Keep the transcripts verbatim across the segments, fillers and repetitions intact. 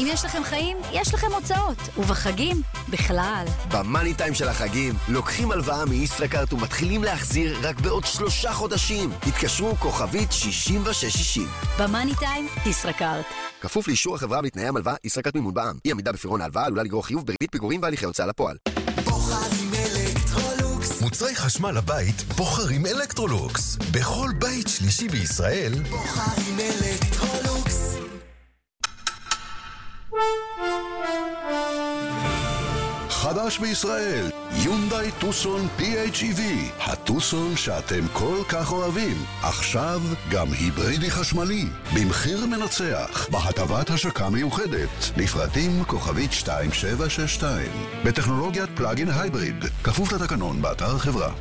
אם יש לכם חיים, יש לכם הוצאות, ובחגים, בכלל. במאני טיים של החגים, לוקחים הלוואה מישראכרט ומתחילים להחזיר רק בעוד שלושה חודשים. התקשרו כוכבית שישים ושש שישים. במאני טיים, ישראכרט. כפוף לאישור החברה ותנאי המלווה, ישראכרט מימון בע"מ. אי עמידה בפירעון ההלוואה עלולה לגרור חיוב בריבית פיגורים והליכי הוצאה לפועל. בוחרים אלקטרולוקס. מוצרי חשמל לבית, בוחרים אלקטרולוקס. בכל בית שלישי בישראל, בוחרים אלקטרולוקס. חדש בישראל, יונדאי טוסון פי אייץ' אי וי, הטוסון שאתם כל כך אוהבים. עכשיו גם היברידי חשמלי, במחיר מנצח, בהטבת השקה מיוחדת, לפרטים כוכבית שתיים שבע שש שתיים, בטכנולוגיית פלאגין הייבריד, כפוף לתקנון באתר החברה.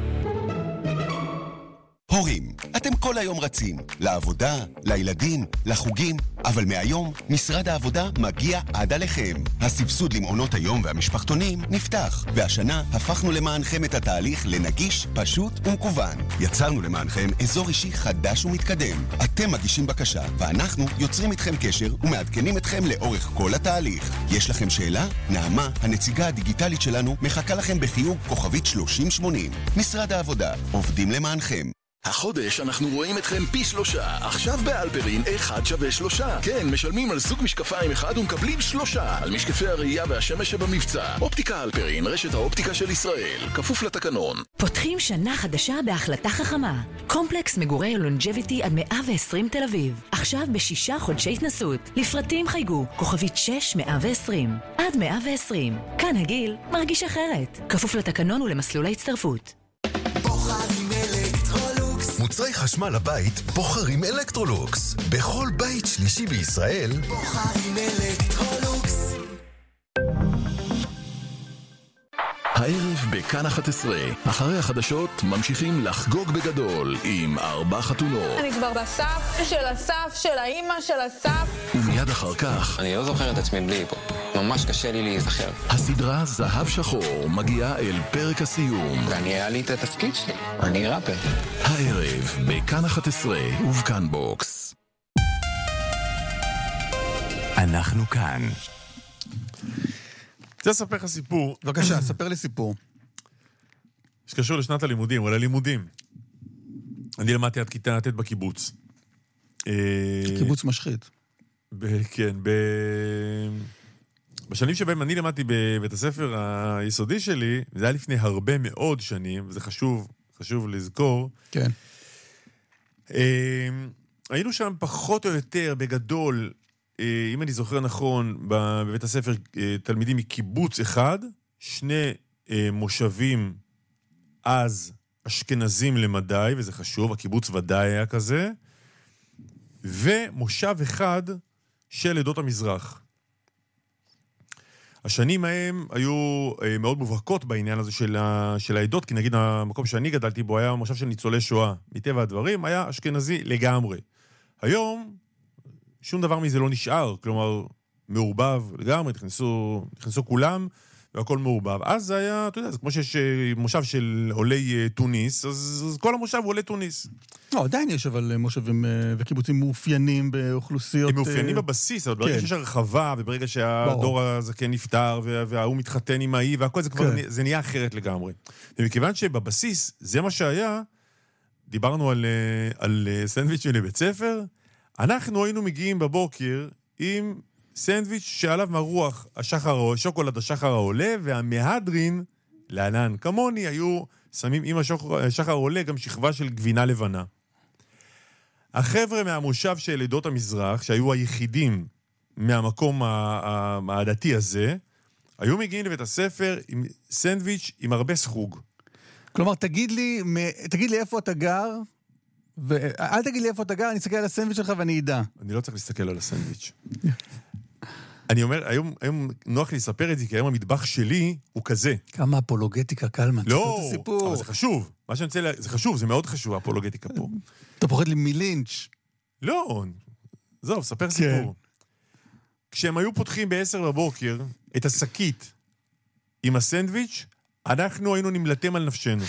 הורים, אתם כל היום רצים, לעבודה, לילדים, לחוגים, אבל מהיום משרד העבודה מגיע עד עליכם. הסבסוד למעונות היום והמשפחתונים נפתח, והשנה הפכנו למענכם את התהליך לנגיש, פשוט ומקוון. יצרנו למענכם אזור אישי חדש ומתקדם. אתם מגישים בקשה, ואנחנו יוצרים איתכם קשר ומעדכנים אתכם לאורך כל התהליך. יש לכם שאלה? נעמה, הנציגה הדיגיטלית שלנו, מחכה לכם בחיוג כוכבית שלושים שמונים. משרד העבודה, עובדים למענכם. החודש אנחנו רואים אתכם פי שלושה. עכשיו באלפרין אחד שווה שלושה. כן, משלמים על זוג משקפיים אחד ומקבלים שלושה. על משקפי הראייה והשמש שבמבצע. אופטיקה אלפרין, רשת האופטיקה של ישראל. כפוף לתקנון. פותחים שנה חדשה בהחלטה חכמה. קומפלקס מגורי לונג'ביטי עד מאה ועשרים תל אביב. עכשיו בשישה חודשי התנסות. לפרטים חייגו, כוכבית שש מאה ועשרים. עד מאה ועשרים. כאן הגיל מרגיש אחרת. כפוף לתקנון ולמסלול ההצטרפות. בוחרים אלקטרולוקס. מוצרי חשמל לבית, בוחרים אלקטרולוקס. בכל בית שלישי בישראל, בוחרים אלקטרולוקס. הערב בכאן אחת עשרה, אחרי החדשות ממשיכים לחגוג בגדול עם ארבע חתונות. אני כבר בסף של הסף של האימא של הסף. ומיד אחר כך אני לא זוכר את עצמי בלי פה, ממש קשה לי להיזכר. הסדרה זהב שחור מגיעה אל פרק הסיום, ואני היה לי את התפקיד שלי, אני ראפר. הערב בכאן אחת עשרה ובכאן בוקס. אנחנו כאן. רוצה לספר לך סיפור. בבקשה, ספר לי סיפור. שקשור לשנת הלימודים, או ללימודים. אני למדתי עד כיתה ט' בקיבוץ. קיבוץ משחית. כן, בשנים שבהם אני למדתי בבית הספר היסודי שלי, זה היה לפני הרבה מאוד שנים, וזה חשוב, חשוב לזכור. כן. היינו שם פחות או יותר בגדול, אם אני זוכר נכון, בבית הספר תלמידים מקיבוץ אחד, שני מושבים אז אשכנזים למדי, וזה חשוב, הקיבוץ ודאי היה כזה, ומושב אחד של עדות המזרח. השנים ההם היו מאוד מובהקות בעניין הזה של, ה, של העדות, כי נגיד המקום שאני גדלתי בו היה מושב של ניצולי שואה, מטבע הדברים, היה אשכנזי לגמרי. היום שום דבר מזה לא נשאר, כלומר, מעורבב לגמרי, נכנסו, נכנסו כולם, והכל מעורבב. אז זה היה, אתה יודע, זה כמו שיש מושב של עולי טוניס, אז, אז כל המושב הוא עולי טוניס. לא, עדיין יש אבל מושבים וקיבוצים מאופיינים באוכלוסיות. הם מאופיינים בבסיס, אבל ברגע שיש הרחבה, וברגע שהדור הזה כן נפטר, והוא מתחתן עם האי, והכל זה כבר, זה נהיה אחרת לגמרי. ומכיוון שבבסיס, זה מה שהיה, דיברנו על, על סנדוויץ' לבית ספר, אנחנו היינו מגיעים בבוקר עם סנדוויץ' שעליו מרוח השחר, שוקולד השחר העולה, והמהדרין, לענן כמוני, היו שמים עם השחר העולה גם שכבה של גבינה לבנה. החבר'ה מהמושב של עדות המזרח, שהיו היחידים מהמקום העדתי הזה, היו מגיעים לבית הספר עם סנדוויץ' עם הרבה סחוג. כלומר, תגיד לי, תגיד לי איפה אתה גר, ואל תגיד לי איפה אתה גר, אני אסתכל על הסנדוויץ' שלך ואני אדע. אני לא צריך להסתכל על הסנדוויץ'. אני אומר, היום, היום נוח לי לספר את זה, כי היום המטבח שלי הוא כזה. כמה אפולוגטיקה קלמן. לא, אבל זה חשוב. מה שאני רוצה לה... זה חשוב, זה מאוד חשוב, האפולוגטיקה פה. אתה פוחד לי מלינץ'. לא, זהו, ספר סיפור. כשהם היו פותחים בעשר בבוקר את השקית עם הסנדוויץ', אנחנו היינו נמלטים על נפשנו.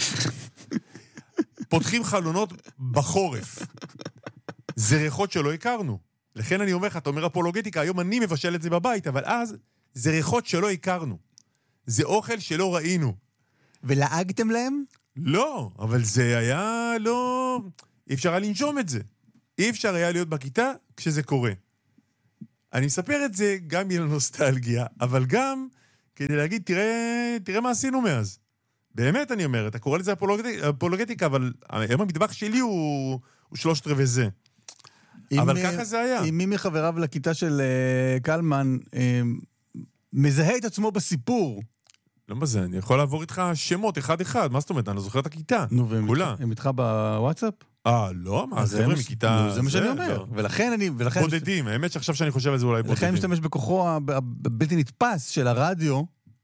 פותחים חלונות בחורף. זה ריחות שלא הכרנו. לכן אני אומר לך, אתה אומר אפולוגטיקה, היום אני מבשל את זה בבית, אבל אז זה ריחות שלא הכרנו. זה אוכל שלא ראינו. ולעגתם להם? לא, אבל זה היה לא... אי אפשר היה לנשום את זה. אי אפשר היה להיות בכיתה כשזה קורה. אני מספר את זה גם עם נוסטלגיה, אבל גם כדי להגיד, תראה, תראה מה עשינו מאז. באמת אני אומר, אתה קורא לזה אפולוגטיקה, אפולוגטיקה אבל היום המטבח שלי הוא, הוא שלושת רבעי זה. אבל מ... ככה זה היה. אם מי מחבריו לכיתה של uh, קלמן uh, מזהה את עצמו בסיפור. לא מה זה, אני יכול לעבור איתך שמות אחד-אחד, מה זאת אומרת? אני זוכר את הכיתה, נו, והם כולה. הם איתך בוואטסאפ? אה, לא? מה, זה חבר'ה מכיתה... זה מה שאני אומר. ולכן אני... בודדים, האמת שעכשיו שאני חושב על זה אולי בודדים. לכן אני משתמש בכוחו הבלתי נתפס של הרדיו,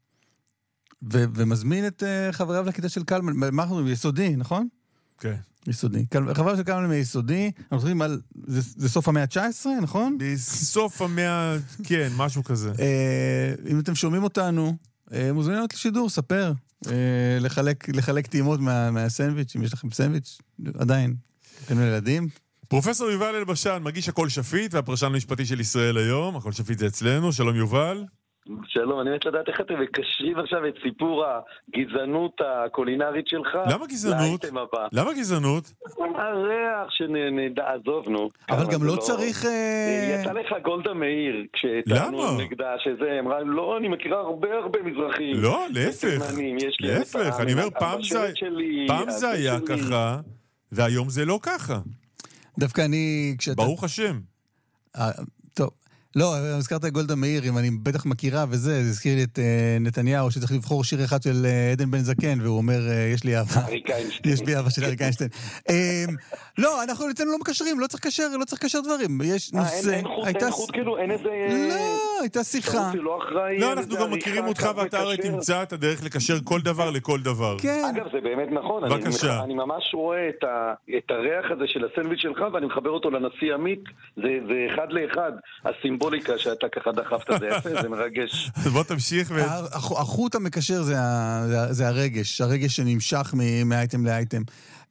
ומזמין את חבריו לכיתה של קלמן. מה אנחנו אומרים? יסודי, נכון? כן. יסודי. חבריו של קלמן מיסודי, אנחנו חושבים על... זה סוף המאה ה-תשע עשרה, נכון? בסוף המאה... כן, משהו כזה. אם אתם שומעים אותנו, מוזמנים אותי לשידור, ספר. לחלק, לחלק טעימות מה, מהסנדוויץ', אם יש לכם סנדוויץ', עדיין. אתם ילדים. פרופסור יובל אלבשן, מגיש הכל שפיט, והפרשן המשפטי של ישראל היום. הכל שפיט זה אצלנו. שלום יובל. שלום, אני מת לדעת איך אתם מקשרים עכשיו את סיפור הגזענות הקולינרית שלך. למה גזענות? למה גזענות? הריח שנעזוב, נו. אבל גם לא צריך... יצא לך גולדה מאיר, כשטענו נגדה שזה, אמרה, לא, אני מכירה הרבה הרבה מזרחים. לא, להפך. להפך, אני אומר, פעם זה היה ככה, והיום זה לא ככה. דווקא אני... ברוך השם. טוב. לא, הזכרת גולדה מאיר, אם אני בטח מכירה וזה, זה הזכיר לי את נתניהו, שצריך לבחור שיר אחד של עדן בן זקן, והוא אומר, יש לי אהבה. יש לי אהבה של אריק איינשטיין. לא, אנחנו אצלנו לא מקשרים, לא צריך לקשר, לא צריך לקשר דברים. יש נושא... אין חוט כאילו, אין איזה... לא, הייתה שיחה. לא, אנחנו גם מכירים אותך, ואתה הרי תמצא את הדרך לקשר כל דבר לכל דבר. אגב, זה באמת נכון. בבקשה. אני ממש רואה את הריח הזה של הסנדוויץ' שלך, ואני מחבר אותו לנשיא עמית, זה אחד לאחד. הסימבוליקה שאתה ככה דחפת, זה יפה, זה מרגש. בוא תמשיך. החוט המקשר זה הרגש, הרגש שנמשך מאייטם לאייטם.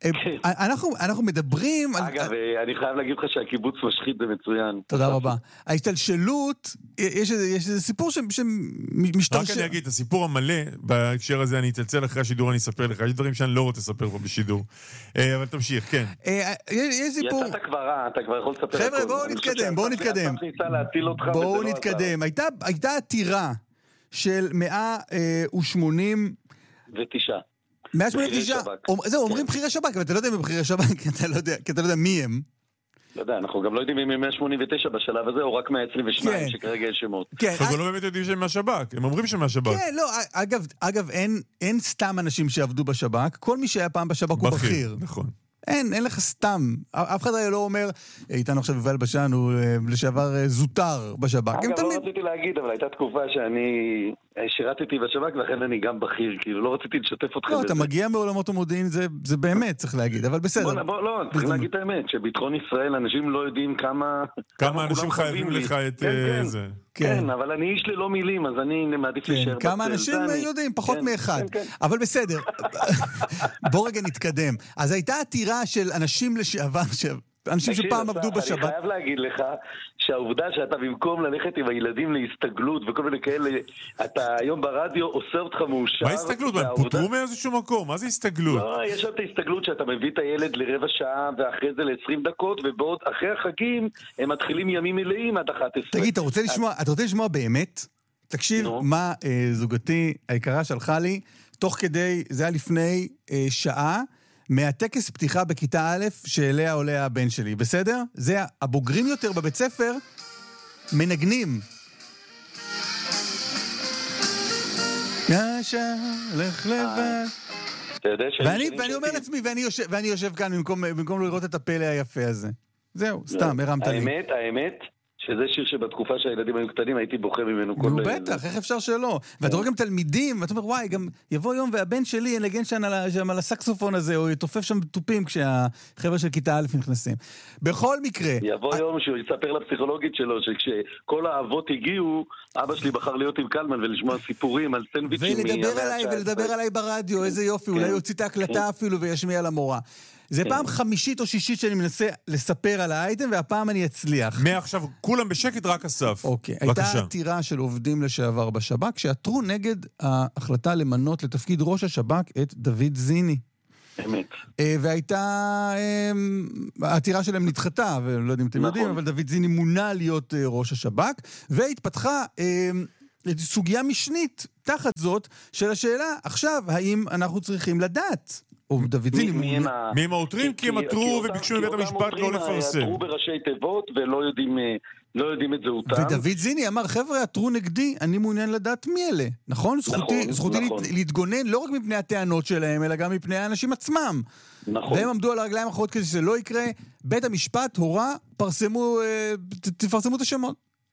אנחנו מדברים... אגב, אני חייב להגיד לך שהקיבוץ משחית במצוין. תודה רבה. ההשתלשלות, יש איזה סיפור שמשתרשר... רק אני אגיד, הסיפור המלא, בהקשר הזה אני אצלצל אחרי השידור, אני אספר לך, יש דברים שאני לא רוצה לספר פה בשידור. אבל תמשיך, כן. יש סיפור... יצאת כבר, אתה כבר יכול לספר... חבר'ה, בואו נתקדם, בואו נתקדם. בואו נתקדם. הייתה עתירה של מאה ושמונים... ותשעה. מאה שמונים ותשע, זהו, אומרים בחירי שב"כ, אבל אתה לא יודע מי בחירי שב"כ, כי אתה לא יודע מי הם. לא יודע, אנחנו גם לא יודעים אם הם מאה שמונים ותשע בשלב הזה, או רק מאה עשרים ושתיים שכרגע יש שמות. אנחנו לא באמת יודעים שהם מהשב"כ, הם אומרים שהם מהשב"כ. כן, לא, אגב, אין סתם אנשים שעבדו בשב"כ, כל מי שהיה פעם בשב"כ הוא בכיר. נכון. אין, אין לך סתם. אף אחד לא אומר, איתנו עכשיו יובל בשן, הוא לשעבר זוטר בשב"כ. אגב, לא רציתי להגיד, אבל הייתה תקופה שאני שירתתי בשב"כ, ולכן אני גם בכיר, כאילו, לא רציתי לשתף אתכם בזה. לא, אתה מגיע מעולמות המודיעין, זה באמת צריך להגיד, אבל בסדר. בוא, לא, צריך להגיד את האמת, שביטחון ישראל, אנשים לא יודעים כמה... כמה אנשים חייבים לך את זה. כן, אבל אני איש ללא מילים, אז אני מעדיף להישאר בצל. כמה אנשים יודעים, פחות מאחד. אבל בסדר, בוא רגע נתקדם. אז הייתה עתירה של אנשים לשעבר, אנשים שפעם עבדו בשב"כ. אני חייב להגיד לך שהעובדה שאתה במקום ללכת עם הילדים להסתגלות וכל מיני כאלה, אתה היום ברדיו עושה אותך מאושר. מה הסתגלות? מה, פוטרו מאיזשהו מקום? מה זה הסתגלות? לא, יש את ההסתגלות שאתה מביא את הילד לרבע שעה ואחרי זה ל-עשרים דקות, ובעוד אחרי החגים הם מתחילים ימים מלאים עד אחת עשרה. תגיד, אתה רוצה לשמוע, אתה רוצה לשמוע באמת? תקשיב מה זוגתי היקרה שלחה לי, תוך כדי, זה היה לפני שעה, מהטקס פתיחה בכיתה א' שאליה עולה הבן שלי, בסדר? זה הבוגרים יותר בבית ספר מנגנים. ישר, לך לבד. ואני אומר לעצמי, ואני יושב כאן במקום לראות את הפלא היפה הזה. זהו, סתם, הרמת לי. האמת, האמת, שזה שיר שבתקופה שהילדים היו קטנים הייתי בוכה ממנו כל... נו בטח, איך אפשר שלא? ואתה רואה גם תלמידים, ואתה אומר, וואי, גם יבוא יום והבן שלי ינגן שם על הסקסופון הזה, או יתופף שם טופים כשהחבר'ה של כיתה א' נכנסים. בכל מקרה... יבוא יום שהוא יספר לפסיכולוגית שלו, שכשכל האבות הגיעו, אבא שלי בחר להיות עם קלמן ולשמוע סיפורים על סנדוויצ'ים... ולדבר עליי, ולדבר עליי ברדיו, איזה יופי, אולי יוציא את ההקלטה אפילו וישמיע למורה. זה פעם חמישית או שישית שאני מנסה לספר על האייטם, והפעם אני אצליח. מעכשיו, כולם בשקט, רק אסף. אוקיי. הייתה עתירה של עובדים לשעבר בשב"כ, שעתרו נגד ההחלטה למנות לתפקיד ראש השב"כ את דוד זיני. אמת. והייתה, העתירה שלהם נדחתה, ולא יודעים אם אתם יודעים, אבל דוד זיני מונה להיות ראש השב"כ, והתפתחה סוגיה משנית תחת זאת של השאלה, עכשיו, האם אנחנו צריכים לדעת? או דוד זיני מונה... מי הם העותרים? כי הם עתרו וביקשו מבית המשפט לא לפרסם. עתרו בראשי תיבות ולא יודעים... לא יודעים את זהותם. ודוד זיני אמר, חבר'ה, עתרו נגדי, אני מעוניין לדעת מי אלה. נכון? זכותי, נכון, זכותי נכון. להתגונן לא רק מפני הטענות שלהם, אלא גם מפני האנשים עצמם. נכון. והם עמדו על הרגליים האחרות כדי שזה לא יקרה. בית המשפט הורה, פרסמו, תפרסמו את השמות.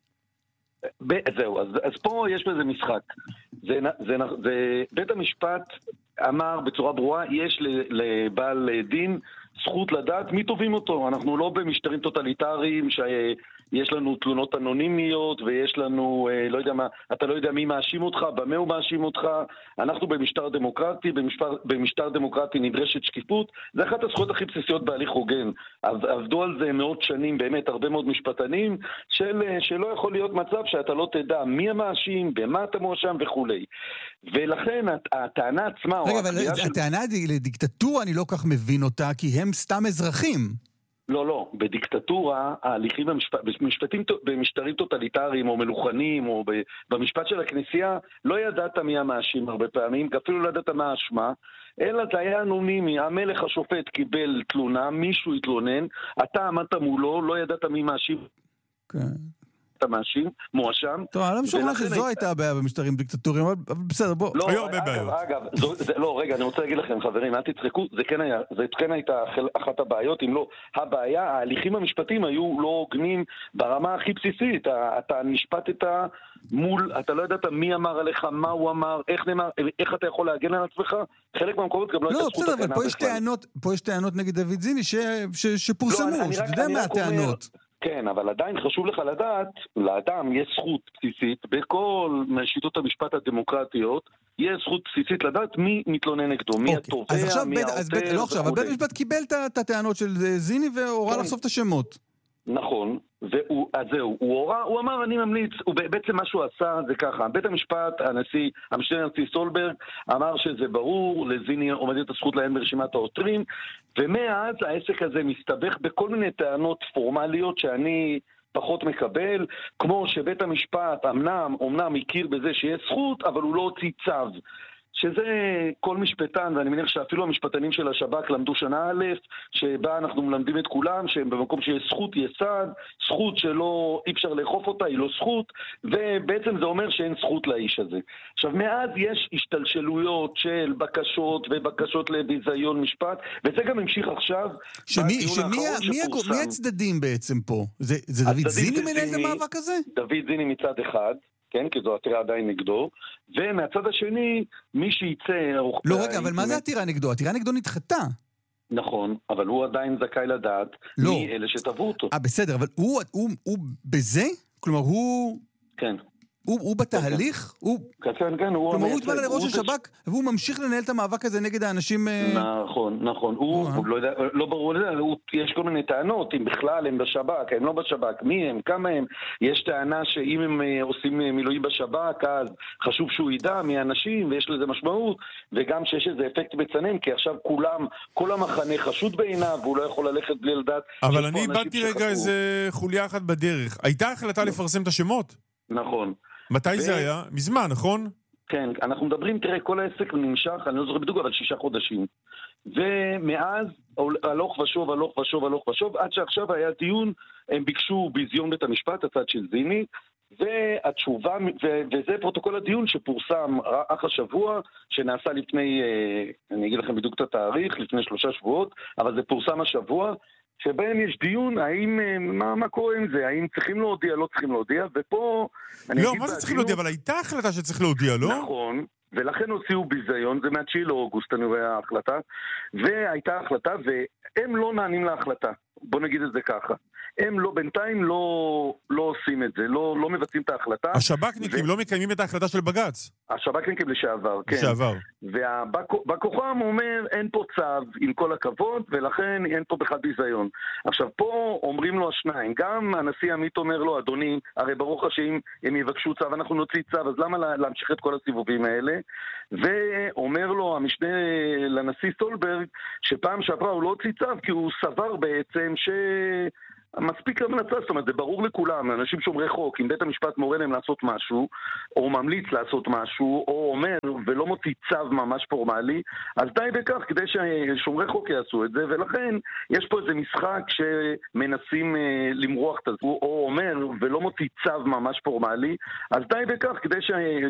ב- זהו, אז, אז פה יש בזה משחק. זה, זה, זה, בית המשפט אמר בצורה ברורה, יש לבעל דין זכות לדעת מי טובים אותו. אנחנו לא במשטרים טוטליטריים שיש לנו תלונות אנונימיות ויש לנו, לא יודע מה, אתה לא יודע מי מאשים אותך, במה הוא מאשים אותך. אנחנו במשטר דמוקרטי, במשטר, במשטר דמוקרטי נדרשת שקיפות. זה אחת הזכויות הכי בסיסיות בהליך הוגן. עבדו על זה מאות שנים, באמת הרבה מאוד משפטנים, של, שלא יכול להיות מצב שאתה לא תדע מי המאשים, במה אתה מואשם וכו'. ולכן הטענה עצמה... רגע, אבל הטענה לדיקטטורה אני לא כך מבין אותה, כי הם סתם אזרחים. לא, לא. בדיקטטורה, ההליכים במשפטים, במשטרים טוטליטריים או מלוכנים או במשפט של הכנסייה, לא ידעת מי המאשים הרבה פעמים, אפילו לא ידעת מה האשמה, אלא זה היה אנונימי. המלך השופט קיבל תלונה, מישהו התלונן, אתה עמדת מולו, לא ידעת מי מאשים. כן. אתה מאשים, מואשם. טוב, אני לא משוכנע שזו הייתה הבעיה במשטרים דיקטטוריים, אבל בסדר, בוא. לא, אגב, אגב, לא, רגע, אני רוצה להגיד לכם, חברים, אל תצחקו, זה כן היה, זה כן הייתה אחת הבעיות, אם לא הבעיה, ההליכים המשפטיים היו לא הוגנים ברמה הכי בסיסית. אתה נשפטת מול, אתה לא ידעת מי אמר עליך, מה הוא אמר, איך נאמר, איך אתה יכול להגן על עצמך, חלק מהמקומות גם לא הייתה זכות הגנה. לא, בסדר, אבל פה יש טענות נגד דוד זיני שפורסמו, שאתה יודע מה הטענות. כן, אבל עדיין חשוב לך לדעת, לאדם יש זכות בסיסית, בכל שיטות המשפט הדמוקרטיות, יש זכות בסיסית לדעת מי מתלונן נגדו, מי התובע, מי העותר. לא עכשיו, אבל בית המשפט קיבל את הטענות של זיני והורה לחשוף את השמות. נכון, והוא, אז זהו, הוא הורה, הוא אמר, אני ממליץ, הוא בעצם מה שהוא עשה זה ככה, בית המשפט, הנשיא, המשנה הנשיא סולברג, אמר שזה ברור, לזיני עומדת הזכות להם ברשימת העותרים, ומאז העסק הזה מסתבך בכל מיני טענות פורמליות שאני פחות מקבל, כמו שבית המשפט אמנם, אמנם הכיר בזה שיש זכות, אבל הוא לא הוציא צו. שזה כל משפטן, ואני מניח שאפילו המשפטנים של השב"כ למדו שנה א', שבה אנחנו מלמדים את כולם, שהם במקום שיש זכות יסד, זכות שלא אי אפשר לאכוף אותה, היא לא זכות, ובעצם זה אומר שאין זכות לאיש הזה. עכשיו, מאז יש השתלשלויות של בקשות ובקשות לביזיון משפט, וזה גם המשיך עכשיו. שמי, שמי, מי, מי הצדדים בעצם פה? זה, זה דוד זיני מנהל את המאבק הזה? דוד זיני מצד אחד. כן, כי זו עתירה עדיין נגדו, ומהצד השני, מי שייצא... לא, רגע, אבל מה זה עתירה נגדו? עתירה נגדו נדחתה. נכון, אבל הוא עדיין זכאי לדעת מי אלה שטבעו אותו. אה, בסדר, אבל הוא בזה? כלומר, הוא... כן. הוא בתהליך? כן, כן, הוא... כלומר, הוא התמל לראש השב"כ, והוא ממשיך לנהל את המאבק הזה נגד האנשים... נכון, נכון. הוא לא ברור לזה, יש כל מיני טענות, אם בכלל הם בשב"כ, הם לא בשב"כ, מי הם, כמה הם. יש טענה שאם הם עושים מילואים בשב"כ, אז חשוב שהוא ידע מי האנשים, ויש לזה משמעות, וגם שיש איזה אפקט מצנן, כי עכשיו כולם, כל המחנה חשוד בעיניו, והוא לא יכול ללכת בלי לדעת... אבל אני באתי רגע איזה חוליה אחת בדרך. הייתה החלטה לפרסם את השמות? נכון. מתי זה היה? מזמן, נכון? כן, אנחנו מדברים, תראה, כל העסק נמשך, אני לא זוכר בדיוק, אבל שישה חודשים. ומאז, הלוך ושוב, הלוך ושוב, הלוך ושוב, עד שעכשיו היה דיון, הם ביקשו ביזיון בית המשפט, הצד של זיני, והתשובה, וזה פרוטוקול הדיון שפורסם אך השבוע, שנעשה לפני, אני אגיד לכם בדיוק את התאריך, לפני שלושה שבועות, אבל זה פורסם השבוע, שבהם יש דיון, האם, מה, מה קורה עם זה? האם צריכים להודיע, לא צריכים להודיע, ופה... לא, מה זה צריכים להודיע? אבל הייתה החלטה שצריך להודיע, לא? נכון, ולכן הוציאו ביזיון, זה מהתשיעי לאוגוסט, אני רואה ההחלטה, והייתה החלטה, והם לא נענים להחלטה. בוא נגיד את זה ככה. הם לא, בינתיים לא, לא עושים את זה, לא, לא מבצעים את ההחלטה. השב"כניקים ו... לא מקיימים את ההחלטה של בג"ץ. השב"כניקים לשעבר, כן. לשעבר. והבא-כוחם אומר, אין פה צו, עם כל הכבוד, ולכן אין פה בכלל ביזיון. עכשיו, פה אומרים לו השניים, גם הנשיא עמית אומר לו, אדוני, הרי ברוך השם, הם יבקשו צו, אנחנו נוציא צו, אז למה להמשיך את כל הסיבובים האלה? ואומר לו המשנה לנשיא סולברג, שפעם שעברה הוא לא הוציא צו, כי הוא סבר בעצם ש... מספיק המלצה, זאת אומרת, זה ברור לכולם, אנשים שומרי חוק, אם בית המשפט מורה להם לעשות משהו, או ממליץ לעשות משהו, או אומר, ולא מוציא צו ממש פורמלי, אז די בכך כדי ששומרי חוק יעשו את זה, ולכן יש פה איזה משחק שמנסים אה, למרוח את זה, או אומר, ולא מוציא צו ממש פורמלי, אז די בכך כדי ש...